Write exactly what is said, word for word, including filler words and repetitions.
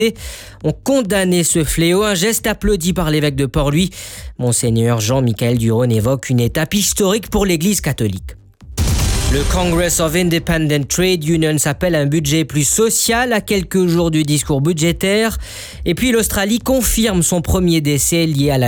ont condamné ce fléau, un geste applaudi par l'évêque de Port-Louis. Monseigneur Jean-Michel Duron évoque une étape historique pour l'Église catholique. Le Congress of Independent Trade Unions appelle un budget plus social à quelques jours du discours budgétaire. Et puis l'Australie confirme son premier décès lié à la